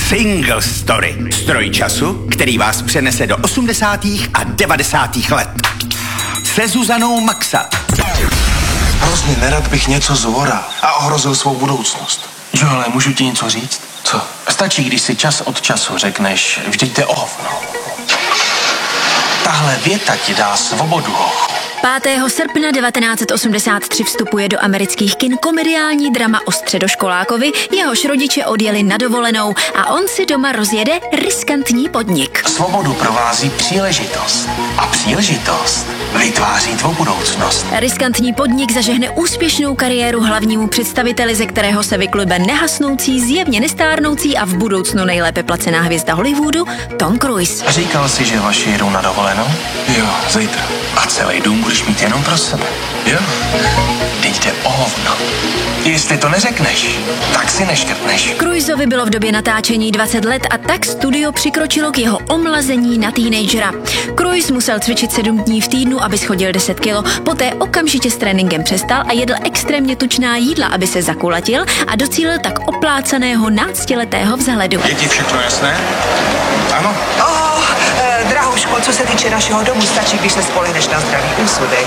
Single Story. Stroj času, který vás přenese do 80. a 90. let. Se Zuzanou Maxa. Hrozně nerad bych něco zvora a ohrozil svou budoucnost. Jo, ale můžu ti něco říct? Co? Stačí, když si čas od času řekneš, vždyť jde o hovno. Tahle věta ti dá svobodu, hochu. 5. srpna 1983 vstupuje do amerických kin komediální drama o středoškolákovi, jehož rodiče odjeli na dovolenou a on si doma rozjede riskantní podnik. Svobodu provází příležitost. A příležitost vytváří tvou budoucnost. Riskantní podnik zažehne úspěšnou kariéru hlavnímu představiteli, ze kterého se vyklube nehasnoucí, zjevně nestárnoucí a v budoucnu nejlépe placená hvězda Hollywoodu Tom Cruise. Říkal jsi, že vaši jedou na dovolenou? Jo, zítra. A celý dům budeš mít jenom pro sebe. Jo? Teď jde o hovno. Jestli to neřekneš, tak si neškrtneš. Cruiseovi bylo v době natáčení 20 let a tak studio přikročilo k jeho omlazení na teenagera. Cruise musel cvičit 7 dní v týdnu, aby schodil 10 kilo, poté okamžitě s tréninkem přestal a jedl extrémně tučná jídla, aby se zakulatil a docílil tak oplácaného náctiletého vzhledu. Je ti všechno jasné? Ano? Drahoušku, co se týče našeho domu, stačí, když se spolehneš na zdravý úsudek.